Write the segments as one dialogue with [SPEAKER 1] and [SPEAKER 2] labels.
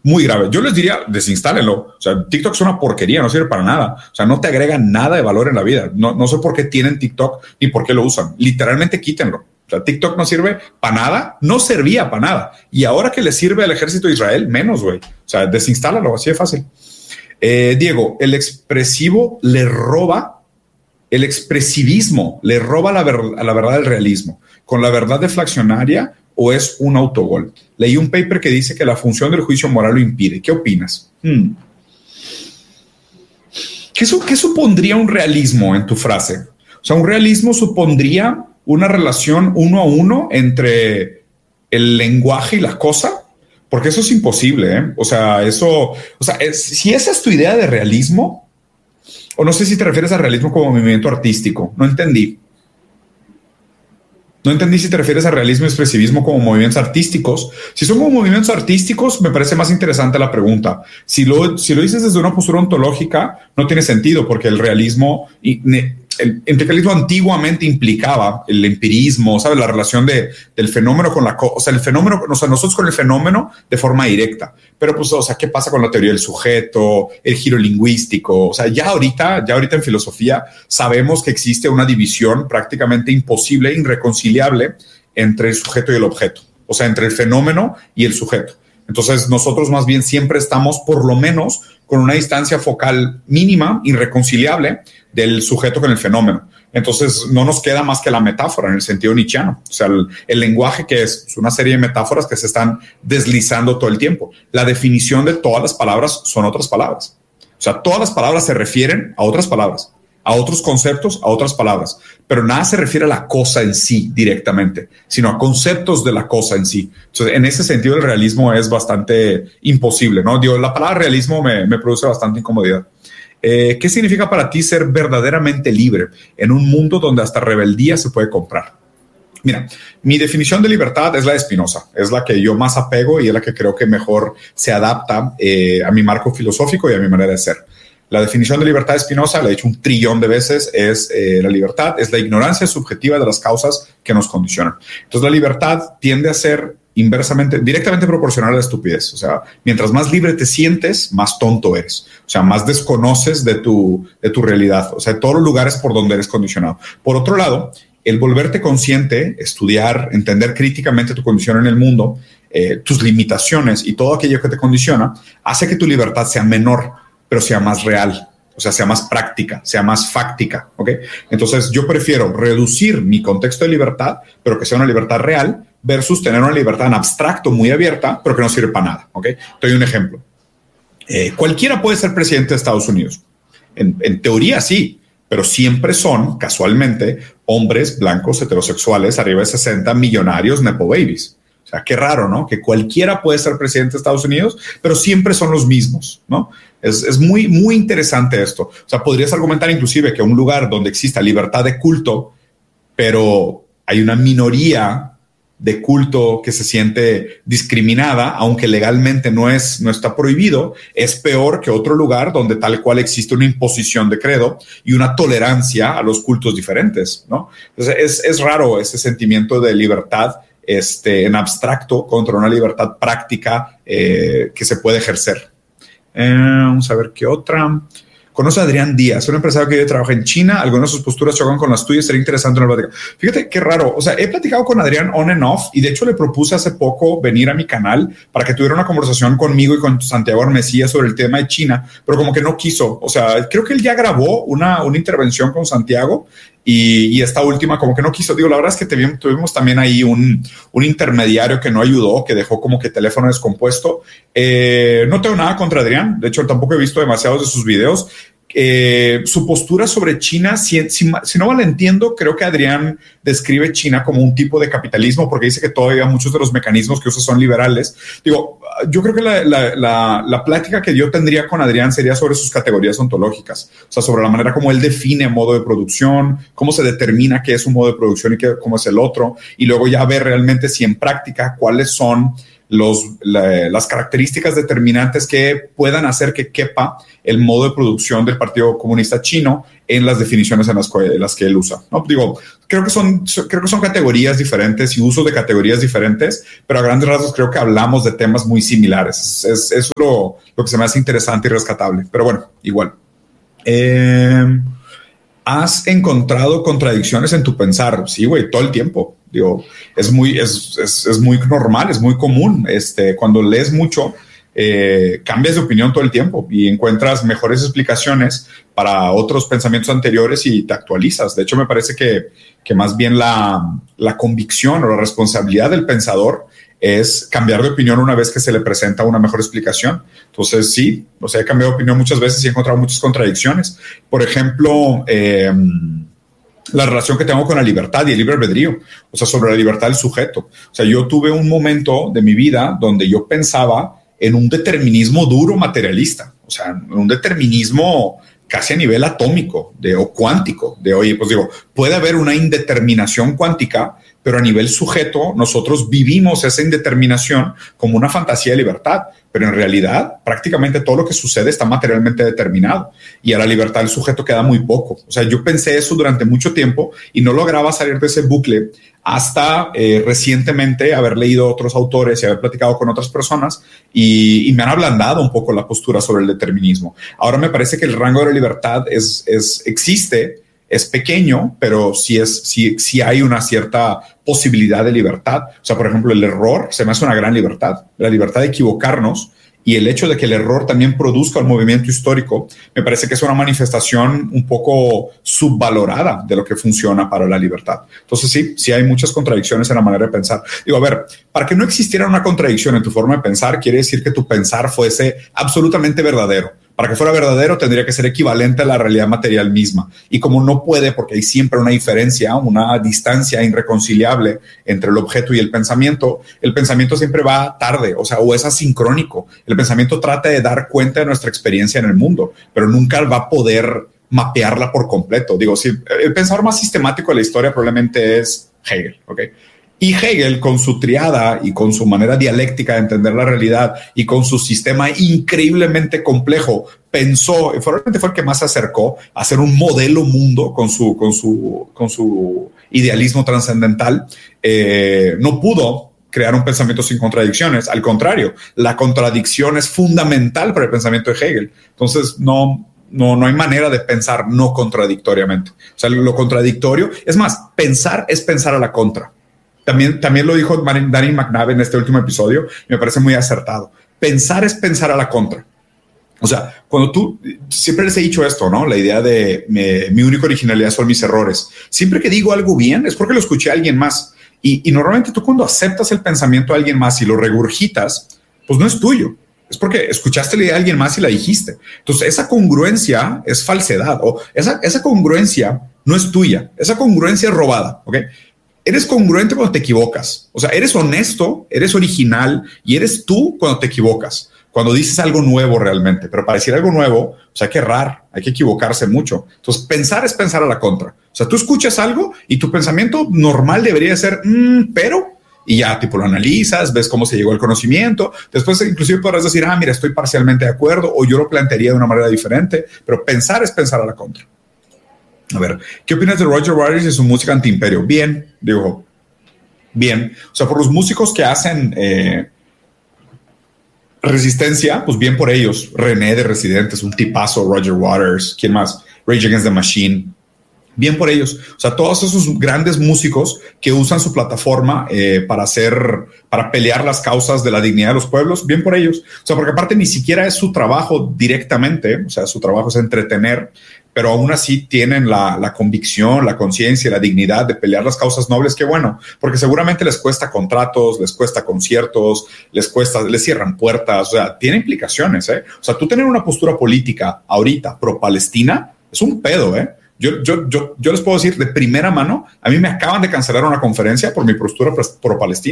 [SPEAKER 1] muy grave. Yo les diría, desinstálenlo. O sea, TikTok es una porquería, no sirve para nada. O sea, no te agrega nada de valor en la vida. No sé por qué tienen TikTok ni por qué lo usan. Literalmente quítenlo. O sea, TikTok no sirve para nada, no servía para nada. Y ahora que le sirve al ejército de Israel, menos, güey. O sea, desinstálalo, así de fácil. Diego, el expresivismo le roba a la verdad del realismo. Con la verdad deflacionaria o es un autogol. Leí un paper que dice que la función del juicio moral lo impide. ¿Qué opinas? ¿Qué supondría un realismo en tu frase? O sea, un realismo supondría una relación uno a uno entre el lenguaje y la cosa, porque eso es imposible, ¿eh? Si esa es tu idea de realismo, o no sé si te refieres al realismo como movimiento artístico, no entendí. No entendí si te refieres a realismo y expresivismo como movimientos artísticos. Si son como movimientos artísticos, me parece más interesante la pregunta. Si lo dices desde una postura ontológica, no tiene sentido, porque el realismo, el integralismo antiguamente implicaba el empirismo, ¿sabes? La relación del fenómeno con la cosa, o sea, el fenómeno, o sea, nosotros con el fenómeno de forma directa. Pero pues, o sea, ¿qué pasa con la teoría del sujeto, el giro lingüístico? O sea, ya ahorita en filosofía sabemos que existe una división prácticamente imposible, irreconciliable entre el sujeto y el objeto. O sea, entre el fenómeno y el sujeto. Entonces, nosotros más bien siempre estamos, por lo menos, con una distancia focal mínima, irreconciliable, del sujeto con el fenómeno. Entonces, no nos queda más que la metáfora en el sentido nietzscheano. O sea, el lenguaje, que es una serie de metáforas que se están deslizando todo el tiempo. La definición de todas las palabras son otras palabras. O sea, todas las palabras se refieren a otras palabras, a otros conceptos, a otras palabras, pero nada se refiere a la cosa en sí directamente, sino a conceptos de la cosa en sí. Entonces, en ese sentido, el realismo es bastante imposible, ¿no? Digo, la palabra realismo me produce bastante incomodidad. ¿Qué significa para ti ser verdaderamente libre en un mundo donde hasta rebeldía se puede comprar? Mira, mi definición de libertad es la de Spinoza, es la que yo más apego y es la que creo que mejor se adapta a mi marco filosófico y a mi manera de ser. La definición de libertad de Spinoza, la he dicho 1 trillón de veces, es la libertad, es la ignorancia subjetiva de las causas que nos condicionan. Entonces, la libertad tiende a ser directamente proporcional a la estupidez. O sea, mientras más libre te sientes, más tonto eres. O sea, más desconoces de tu realidad. O sea, de todos los lugares por donde eres condicionado. Por otro lado, el volverte consciente, estudiar, entender críticamente tu condición en el mundo, tus limitaciones y todo aquello que te condiciona, hace que tu libertad sea menor, pero sea más real. O sea, sea más práctica, sea más fáctica, ¿ok? Entonces, yo prefiero reducir mi contexto de libertad, pero que sea una libertad real, versus tener una libertad en abstracto muy abierta, pero que no sirve para nada, ¿ok? Te doy un ejemplo. Cualquiera puede ser presidente de Estados Unidos. En teoría, sí, pero siempre son, casualmente, hombres blancos, heterosexuales, arriba de 60, millonarios, nepo babies. O sea, qué raro, ¿no? Que cualquiera puede ser presidente de Estados Unidos, pero siempre son los mismos, ¿no? Es muy, muy interesante esto. O sea, podrías argumentar inclusive que un lugar donde exista libertad de culto, pero hay una minoría de culto que se siente discriminada, aunque legalmente no está prohibido, es peor que otro lugar donde tal cual existe una imposición de credo y una tolerancia a los cultos diferentes, ¿no? Entonces, es raro ese sentimiento de libertad en abstracto contra una libertad práctica que se puede ejercer. Vamos a ver qué otra. Conoce a Adrián Díaz, un empresario que trabaja en China. Algunas de sus posturas chocan con las tuyas. Sería interesante una plática. Fíjate qué raro. O sea, he platicado con Adrián on and off y de hecho le propuse hace poco venir a mi canal para que tuviera una conversación conmigo y con Santiago Armesía sobre el tema de China, pero como que no quiso. O sea, creo que él ya grabó una intervención con Santiago y esta última como que no quiso. Digo, la verdad es que tuvimos también ahí un intermediario que no ayudó, que dejó como que teléfono descompuesto. No tengo nada contra Adrián. De hecho, tampoco he visto demasiados de sus videos. Su postura sobre China, si no mal entiendo, creo que Adrián describe China como un tipo de capitalismo porque dice que todavía muchos de los mecanismos que usa son liberales. Digo, yo creo que la plática que yo tendría con Adrián sería sobre sus categorías ontológicas, o sea, sobre la manera como él define modo de producción, cómo se determina qué es un modo de producción y cómo es el otro, y luego ya ver realmente si en práctica cuáles son las características determinantes que puedan hacer que quepa el modo de producción del Partido Comunista Chino en las definiciones en las que él usa. ¿No? Digo, creo que son categorías diferentes y usos de categorías diferentes, pero a grandes rasgos creo que hablamos de temas muy similares. Es lo que se me hace interesante y rescatable. Pero bueno, igual. ¿Has encontrado contradicciones en tu pensar? Sí, güey, todo el tiempo. Digo, es muy normal, es muy común. Cuando lees mucho, cambias de opinión todo el tiempo y encuentras mejores explicaciones para otros pensamientos anteriores y te actualizas. De hecho, me parece que más bien la convicción o la responsabilidad del pensador es cambiar de opinión una vez que se le presenta una mejor explicación. Entonces, sí, he cambiado de opinión muchas veces y he encontrado muchas contradicciones. Por ejemplo, la relación que tengo con la libertad y el libre albedrío, sobre la libertad del sujeto. Yo tuve un momento de mi vida donde yo pensaba en un determinismo duro materialista, en un determinismo casi a nivel atómico o cuántico, puede haber una indeterminación cuántica, pero a nivel sujeto nosotros vivimos esa indeterminación como una fantasía de libertad, pero en realidad prácticamente todo lo que sucede está materialmente determinado y a la libertad del sujeto queda muy poco. Yo pensé eso durante mucho tiempo y no lograba salir de ese bucle hasta recientemente haber leído otros autores y haber platicado con otras personas y me han ablandado un poco la postura sobre el determinismo. Ahora me parece que el rango de la libertad existe, es pequeño, pero sí hay una cierta posibilidad de libertad. Por ejemplo, el error se me hace una gran libertad, la libertad de equivocarnos, y el hecho de que el error también produzca un movimiento histórico, me parece que es una manifestación un poco subvalorada de lo que funciona para la libertad. Entonces sí hay muchas contradicciones en la manera de pensar. Digo, a ver, para que no existiera una contradicción en tu forma de pensar, quiere decir que tu pensar fuese absolutamente verdadero. Para que fuera verdadero tendría que ser equivalente a la realidad material misma. Y como no puede, porque hay siempre una diferencia, una distancia irreconciliable entre el objeto y el pensamiento siempre va tarde, o es asincrónico. El pensamiento trata de dar cuenta de nuestra experiencia en el mundo, pero nunca va a poder mapearla por completo. Digo, sí, el pensador más sistemático de la historia probablemente es Hegel, ¿ok? Y Hegel, con su triada y con su manera dialéctica de entender la realidad y con su sistema increíblemente complejo, probablemente fue el que más se acercó a hacer un modelo mundo con su idealismo trascendental. No pudo crear un pensamiento sin contradicciones. Al contrario, la contradicción es fundamental para el pensamiento de Hegel. Entonces, no hay manera de pensar no contradictoriamente. Lo contradictorio, es más, pensar es pensar a la contra. También lo dijo Danny McNabb en este último episodio y me parece muy acertado. Pensar es pensar a la contra. Cuando siempre les he dicho esto, ¿no? La idea de mi única originalidad son mis errores. Siempre que digo algo bien es porque lo escuché a alguien más. Y normalmente tú cuando aceptas el pensamiento de alguien más y lo regurgitas, pues no es tuyo. Es porque escuchaste la idea de alguien más y la dijiste. Entonces esa congruencia es falsedad o esa congruencia no es tuya. Esa congruencia es robada, ¿ok? Eres congruente cuando te equivocas. Eres honesto, eres original y eres tú cuando te equivocas. Cuando dices algo nuevo realmente. Pero para decir algo nuevo, hay que errar, hay que equivocarse mucho. Entonces, pensar es pensar a la contra. Tú escuchas algo y tu pensamiento normal debería ser, pero... Y ya, lo analizas, ves cómo se llegó al conocimiento. Después, inclusive podrás decir, mira, estoy parcialmente de acuerdo o yo lo plantearía de una manera diferente. Pero pensar es pensar a la contra. A ver, ¿qué opinas de Roger Waters y su música antiimperio? Bien, bien. Por los músicos que hacen resistencia, pues bien por ellos. René de Residentes, un tipazo. Roger Waters, ¿quién más? Rage Against the Machine. Bien por ellos. Todos esos grandes músicos que usan su plataforma para pelear las causas de la dignidad de los pueblos, bien por ellos. Porque aparte ni siquiera es su trabajo directamente, su trabajo es entretener, pero aún así tienen la convicción, la conciencia y la dignidad de pelear las causas nobles. Qué bueno, porque seguramente les cuesta contratos, les cuesta conciertos, les cierran puertas, tiene implicaciones, ¿eh? Tú tener una postura política ahorita pro-Palestina es un pedo, ¿eh? Yo les puedo decir de primera mano, a mí me acaban de cancelar una conferencia por mi postura pro-Palestina.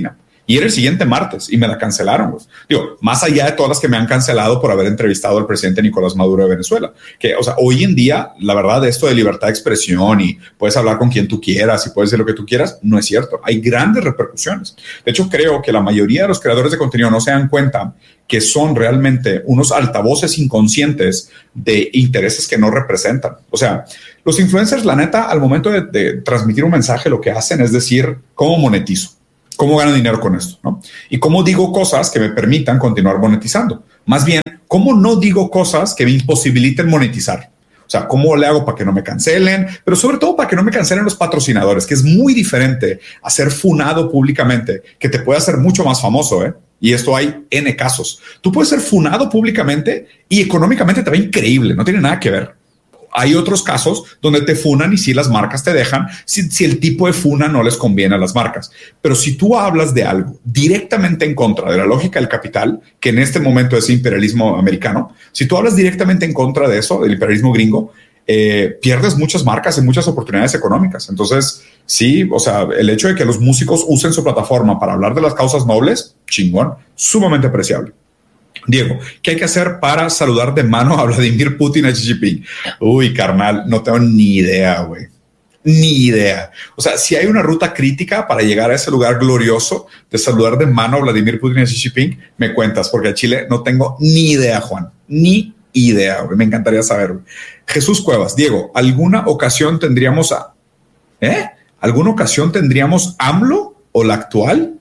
[SPEAKER 1] Y era el siguiente martes y me la cancelaron. Pues. Digo, más allá de todas las que me han cancelado por haber entrevistado al presidente Nicolás Maduro de Venezuela, que, o sea, hoy en día, la verdad, esto de libertad de expresión y puedes hablar con quien tú quieras y puedes decir lo que tú quieras, no es cierto. Hay grandes repercusiones. De hecho, creo que la mayoría de los creadores de contenido no se dan cuenta que son realmente unos altavoces inconscientes de intereses que no representan. O sea, los influencers, la neta, al momento de transmitir un mensaje, lo que hacen es decir, ¿cómo monetizo? ¿Cómo gano dinero con esto? ¿No? Y cómo digo cosas que me permitan continuar monetizando. Más bien, ¿cómo no digo cosas que me imposibiliten monetizar? O sea, ¿cómo le hago para que no me cancelen? Pero sobre todo para que no me cancelen los patrocinadores, que es muy diferente a ser funado públicamente, que te puede hacer mucho más famoso, ¿eh? Y esto hay N casos. Tú puedes ser funado públicamente y económicamente te va increíble, no tiene nada que ver. Hay otros casos donde te funan y si las marcas te dejan, si el tipo de funa no les conviene a las marcas. Pero si tú hablas de algo directamente en contra de la lógica del capital, que en este momento es imperialismo americano, si tú hablas directamente en contra de eso, del imperialismo gringo, pierdes muchas marcas y muchas oportunidades económicas. Entonces, sí, o sea, el hecho de que los músicos usen su plataforma para hablar de las causas nobles, chingón, sumamente apreciable. Diego, ¿qué hay que hacer para saludar de mano a Vladimir Putin a Xi Jinping? Uy, carnal, no tengo ni idea, güey. Ni idea. O sea, si hay una ruta crítica para llegar a ese lugar glorioso de saludar de mano a Vladimir Putin y a Xi Jinping, me cuentas, porque a Chile no tengo ni idea, Juan. Ni idea, güey. Me encantaría saber. Güey. Jesús Cuevas, Diego, ¿alguna ocasión tendríamos ¿alguna ocasión tendríamos AMLO o la actual?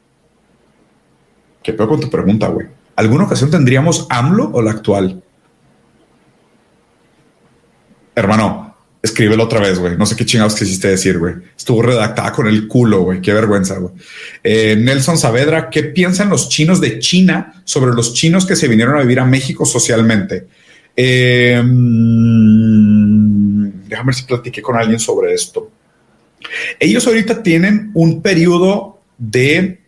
[SPEAKER 1] ¿Qué peor con tu pregunta, güey? ¿Alguna ocasión tendríamos AMLO o la actual? Hermano, escríbelo otra vez, güey. No sé qué chingados quisiste decir, güey. Estuvo redactada con el culo, güey. Qué vergüenza, güey. Nelson Saavedra, ¿qué piensan los chinos de China sobre los chinos que se vinieron a vivir a México socialmente? Déjame ver si platiqué con alguien sobre esto. Ellos ahorita tienen un periodo de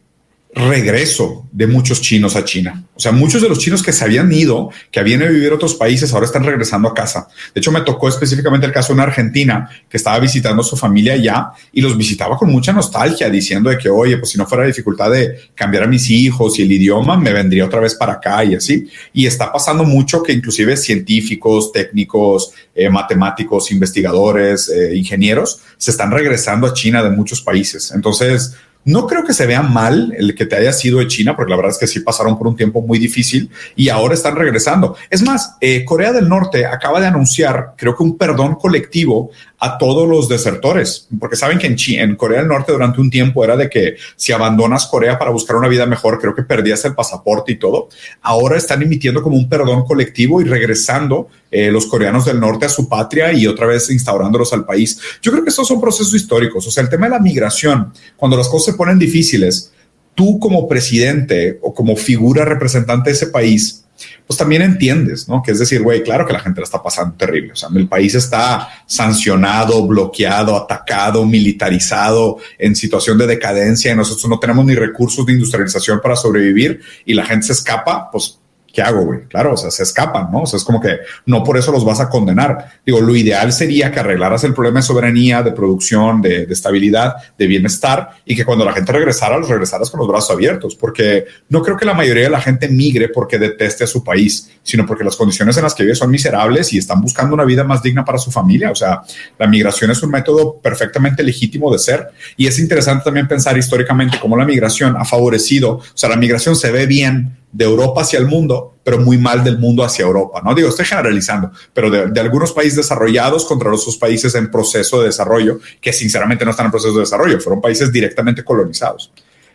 [SPEAKER 1] regreso de muchos chinos a China. O sea, muchos de los chinos que se habían ido, que habían ido a vivir a otros países, ahora están regresando a casa. De hecho, me tocó específicamente el caso de una argentina que estaba visitando a su familia allá y los visitaba con mucha nostalgia, diciendo de que, oye, pues si no fuera dificultad de cambiar a mis hijos y el idioma, me vendría otra vez para acá y así. Y está pasando mucho que inclusive científicos, técnicos, matemáticos, investigadores, ingenieros, se están regresando a China de muchos países. Entonces, no creo que se vea mal el que te hayas ido de China, porque la verdad es que sí pasaron por un tiempo muy difícil y ahora están regresando. Es más, Corea del Norte acaba de anunciar, creo que un perdón colectivo a todos los desertores, porque saben que en Corea del Norte durante un tiempo era de que si abandonas Corea para buscar una vida mejor, creo que perdías el pasaporte y todo. Ahora están emitiendo como un perdón colectivo y regresando los coreanos del norte a su patria y otra vez instaurándolos al país. Yo creo que estos son procesos históricos. O sea, el tema de la migración, cuando las cosas se ponen difíciles, tú como presidente o como figura representante de ese país, pues también entiendes, ¿no? Que es decir, güey, claro que la gente la está pasando terrible. O sea, el país está sancionado, bloqueado, atacado, militarizado, en situación de decadencia y nosotros no tenemos ni recursos de industrialización para sobrevivir y la gente se escapa, pues, ¿qué hago, güey? Claro, o sea, se escapan, ¿no? O sea, es como que no por eso los vas a condenar. Digo, lo ideal sería que arreglaras el problema de soberanía, de producción, de estabilidad, de bienestar y que cuando la gente regresara, los regresaras con los brazos abiertos, porque no creo que la mayoría de la gente migre porque deteste a su país, sino porque las condiciones en las que vive son miserables y están buscando una vida más digna para su familia. O sea, la migración es un método perfectamente legítimo de ser y es interesante también pensar históricamente cómo la migración ha favorecido, o sea, la migración se ve bien de Europa hacia el mundo, pero muy mal del mundo hacia Europa, ¿no? Digo, estoy generalizando, pero de algunos países desarrollados contra los países en proceso de desarrollo, que sinceramente no están en proceso de desarrollo, fueron países directamente colonizados.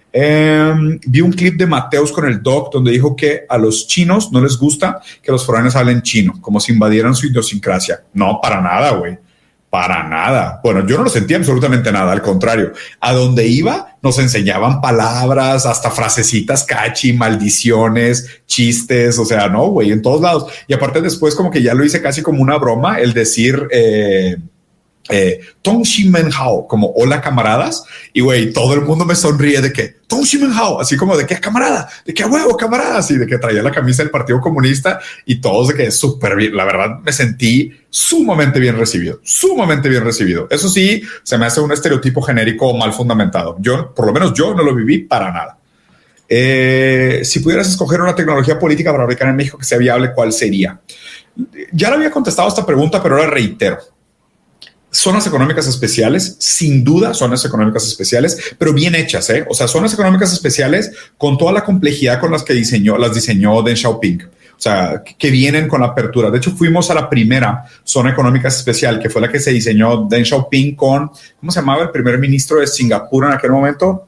[SPEAKER 1] Vi un clip de Mateus con el Doc donde dijo que a los chinos no les gusta que los foráneos hablen chino, como si invadieran su idiosincrasia. No, para nada, güey. Para nada. Bueno, yo no lo sentía absolutamente nada, al contrario. A donde iba nos enseñaban palabras, hasta frasecitas catchy, maldiciones, chistes, o sea, no, güey, en todos lados. Y aparte después como que ya lo hice casi como una broma, el decir Tong Xi Men Hao, como hola camaradas, y güey, todo el mundo me sonríe de que Tong Xi Men Hao, así como de que camarada, de que a huevo camarada, así de que traía la camisa del Partido Comunista y todos de que súper bien. La verdad me sentí sumamente bien recibido, sumamente bien recibido. Eso sí, se me hace un estereotipo genérico mal fundamentado. Yo, por lo menos yo no lo viví para nada. Si pudieras escoger una tecnología política para aplicar en México que sea viable, ¿cuál sería? Ya le había contestado esta pregunta, pero ahora reitero. Zonas económicas especiales, sin duda zonas económicas especiales, pero bien hechas, ¿eh? O sea, zonas económicas especiales con toda la complejidad con las que las diseñó Deng Xiaoping. O sea, que vienen con la apertura. De hecho, fuimos a la primera zona económica especial, que fue la que se diseñó Deng Xiaoping con, ¿cómo se llamaba el primer ministro de Singapur en aquel momento?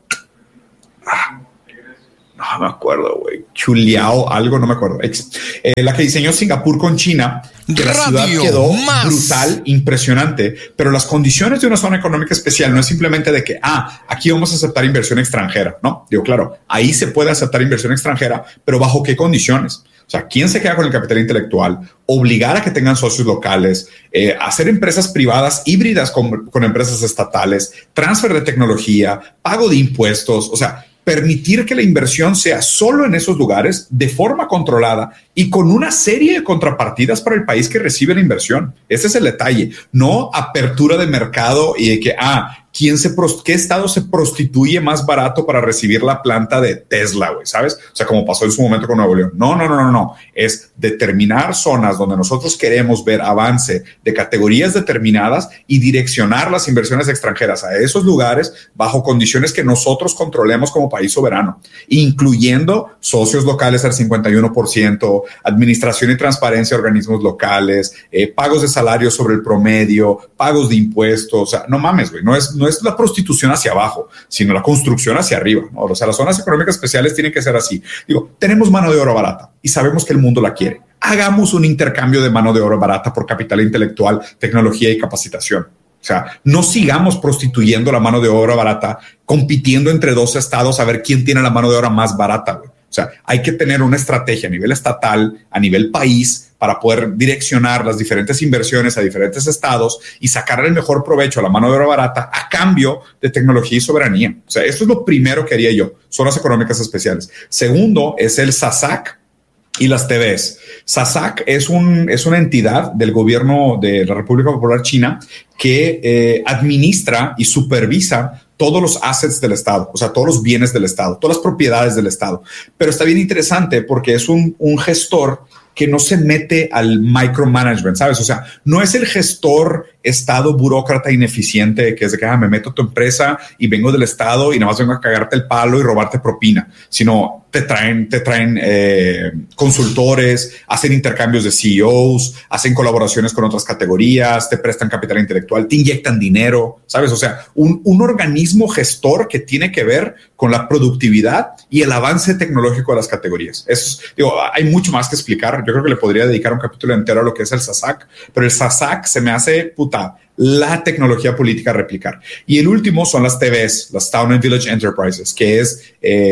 [SPEAKER 1] No me acuerdo, güey. Chuliao, algo, no me acuerdo. La que diseñó Singapur con China, que la ciudad quedó brutal, impresionante, pero las condiciones de una zona económica especial no es simplemente de que, aquí vamos a aceptar inversión extranjera, ¿no? Digo, claro, ahí se puede aceptar inversión extranjera, pero ¿bajo qué condiciones? O sea, ¿quién se queda con el capital intelectual? Obligar a que tengan socios locales, hacer empresas privadas híbridas con empresas estatales, transfer de tecnología, pago de impuestos, o sea, permitir que la inversión sea solo en esos lugares de forma controlada y con una serie de contrapartidas para el país que recibe la inversión. Ese es el detalle. No apertura de mercado y de que, ¿qué estado se prostituye más barato para recibir la planta de Tesla, güey? ¿Sabes? O sea, como pasó en su momento con Nuevo León. No. Es determinar zonas donde nosotros queremos ver avance de categorías determinadas y direccionar las inversiones extranjeras a esos lugares bajo condiciones que nosotros controlemos como país soberano, incluyendo socios locales al 51%, administración y transparencia de organismos locales, pagos de salarios sobre el promedio, pagos de impuestos. O sea, no mames, güey. No es la prostitución hacia abajo, sino la construcción hacia arriba, ¿no? O sea, las zonas económicas especiales tienen que ser así. Digo, tenemos mano de oro barata y sabemos que el mundo la quiere. Hagamos un intercambio de mano de oro barata por capital intelectual, tecnología y capacitación. O sea, no sigamos prostituyendo la mano de obra barata, compitiendo entre dos estados a ver quién tiene la mano de obra más barata, güey. O sea, hay que tener una estrategia a nivel estatal, a nivel país, para poder direccionar las diferentes inversiones a diferentes estados y sacar el mejor provecho a la mano de obra barata a cambio de tecnología y soberanía. O sea, esto es lo primero que haría yo, zonas económicas especiales. Segundo es el SASAC y las TVs. SASAC es una entidad del gobierno de la República Popular China que administra y supervisa todos los assets del Estado, o sea, todos los bienes del Estado, todas las propiedades del Estado. Pero está bien interesante porque es un gestor que no se mete al micromanagement, ¿sabes? O sea, no es el gestor Estado burócrata ineficiente que es de que me meto a tu empresa y vengo del Estado y nada más vengo a cagarte el palo y robarte propina, sino te traen consultores, hacen intercambios de CEOs, hacen colaboraciones con otras categorías, te prestan capital intelectual, te inyectan dinero, ¿sabes? O sea, un organismo gestor que tiene que ver con la productividad y el avance tecnológico de las categorías. Eso es, hay mucho más que explicar. Yo creo que le podría dedicar un capítulo entero a lo que es el SASAC, pero el SASAC se me hace la tecnología política a replicar. Y el último son las TVs, las Town and Village Enterprises, que es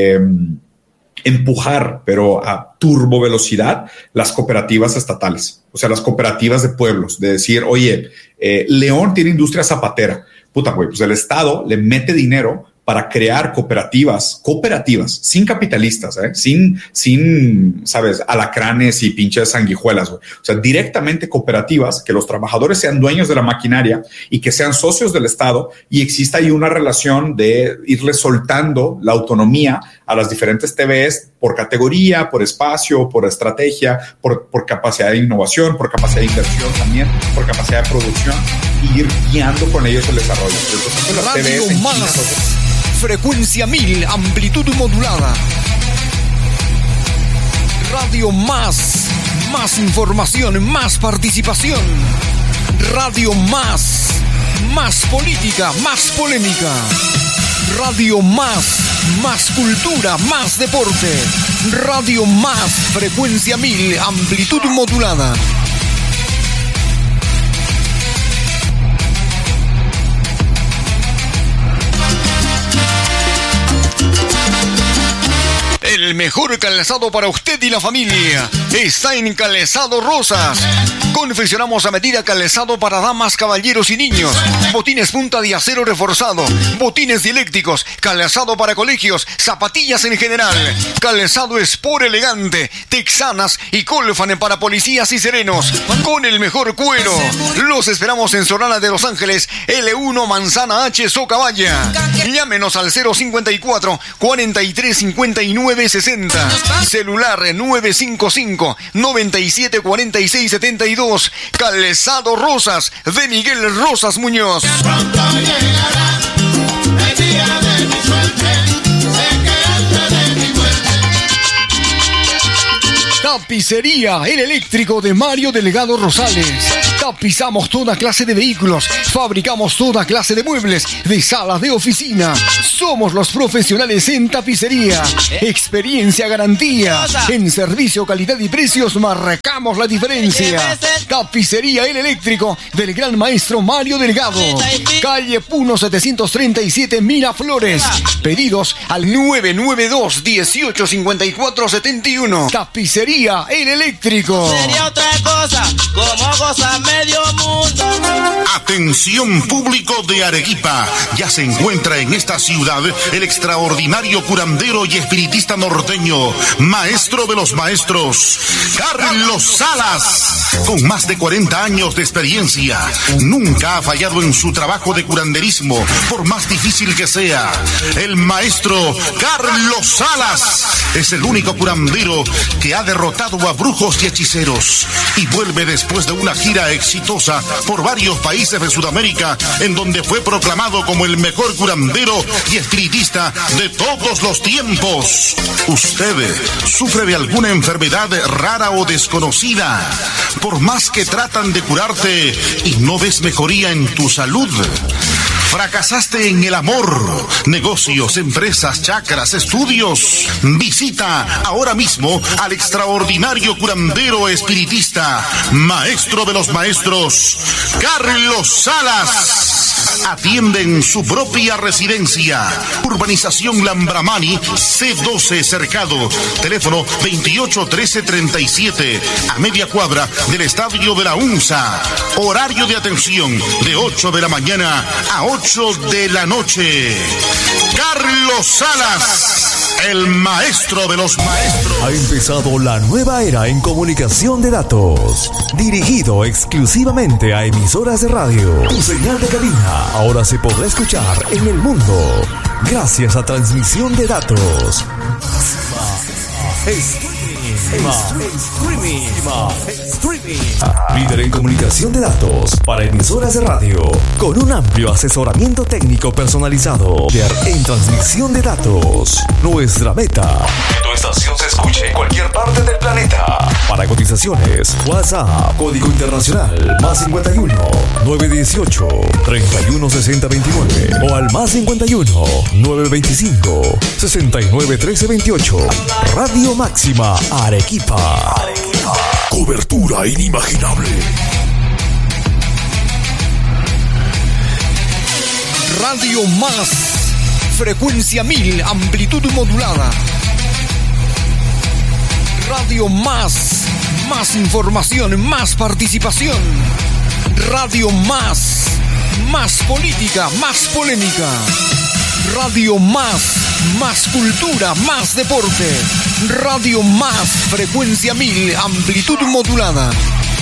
[SPEAKER 1] empujar, pero a turbo velocidad, las cooperativas estatales, o sea, las cooperativas de pueblos, de decir, oye, León tiene industria zapatera, pues el Estado le mete dinero para crear cooperativas, sin capitalistas, sin, ¿sabes?, alacranes y pinches sanguijuelas, güey. O sea, directamente cooperativas, que los trabajadores sean dueños de la maquinaria y que sean socios del Estado y exista ahí una relación de irle soltando la autonomía a las diferentes TVs por categoría, por espacio, por estrategia, por capacidad de innovación, por capacidad de inversión también, por capacidad de producción y ir guiando con ellos el desarrollo. Entonces, las TVs en China,
[SPEAKER 2] frecuencia 1000, amplitud modulada. Radio Más información, más participación. Radio Más política, más polémica. Radio Más cultura, más deporte. Radio Más, frecuencia 1000, amplitud modulada. El mejor calzado para usted y la familia está en Calzado Rosas. Confeccionamos a medida calzado para damas, caballeros y niños. Botines punta de acero reforzado, botines dialécticos, calzado para colegios, zapatillas en general, calzado Sport elegante, texanas y Colfan para policías y serenos, con el mejor cuero. Los esperamos en Solana de Los Ángeles, L1 Manzana H, Socabaya. Llámenos al 054 43 59 60. Celular 955 97 46 72. Calzado Rosas de Miguel Rosas Muñoz.
[SPEAKER 3] Pronto llegará el día de mi suerte. Sé que antes de mi muerte.
[SPEAKER 2] Tapicería El Eléctrico de Mario Delgado Rosales. Tapizamos toda clase de vehículos, fabricamos toda clase de muebles, de salas de oficina. Somos los profesionales en tapicería. Experiencia, garantía. En servicio, calidad y precios marcamos la diferencia. Tapicería El Eléctrico del gran maestro Mario Delgado. Calle Puno 737 Miraflores. Pedidos al 992-1854-71. Tapicería El Eléctrico.
[SPEAKER 3] Sería otra cosa, como goza medio mundo.
[SPEAKER 4] Atención público de Arequipa, ya se encuentra en esta ciudad el extraordinario curandero y espiritista norteño, maestro de los maestros, Carlos Salas. Con más de 40 años de experiencia, nunca ha fallado en su trabajo de curanderismo, por más difícil que sea. El maestro Carlos Salas es el único curandero que ha derrotado a brujos y hechiceros y vuelve después de una gira exitosa por varios países de Sudamérica, en donde fue proclamado como el mejor curandero y espiritista de todos los tiempos. ¿Usted sufre de alguna enfermedad rara o desconocida? Por más que tratan de curarte y no ves mejoría en tu salud. ¿Fracasaste en el amor, negocios, empresas, chakras, estudios? Visita ahora mismo al extraordinario curandero espiritista, maestro de los maestros, Carlos Salas. Atiende en su propia residencia. Urbanización Lambramani, C12 Cercado. Teléfono 281337, a media cuadra del Estadio de la UNSA. Horario de atención de 8 de la mañana a 8 de la noche. Carlos Salas, el maestro de los maestros.
[SPEAKER 5] Ha empezado la nueva era en comunicación de datos, dirigido exclusivamente a emisoras de radio. Tu señal de cabina ahora se podrá escuchar en el mundo gracias a transmisión de datos. Streaming. Líder en comunicación de datos para emisoras de radio, con un amplio asesoramiento técnico personalizado. En transmisión de datos, nuestra meta: que tu estación se escuche en cualquier parte del planeta. Para cotizaciones, WhatsApp, código internacional, +51 918 316029 o al +51 925 69 1328. Radio Máxima Arequipa. Cobertura inimaginable.
[SPEAKER 2] Radio Más, frecuencia 1000, amplitud modulada. Radio Más, más información, más participación. Radio Más, más política, más polémica. Radio Más, más cultura, más deporte. Radio Más, frecuencia 1000, amplitud modulada.